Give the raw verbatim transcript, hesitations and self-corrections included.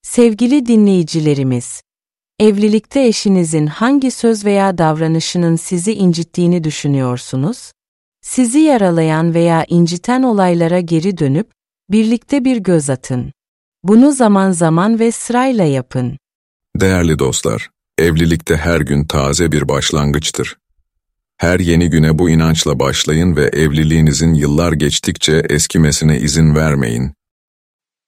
Sevgili dinleyicilerimiz, evlilikte eşinizin hangi söz veya davranışının sizi incittiğini düşünüyorsunuz? Sizi yaralayan veya inciten olaylara geri dönüp, birlikte bir göz atın. Bunu zaman zaman ve sırayla yapın. Değerli dostlar, evlilikte her gün taze bir başlangıçtır. Her yeni güne bu inançla başlayın ve evliliğinizin yıllar geçtikçe eskimesine izin vermeyin.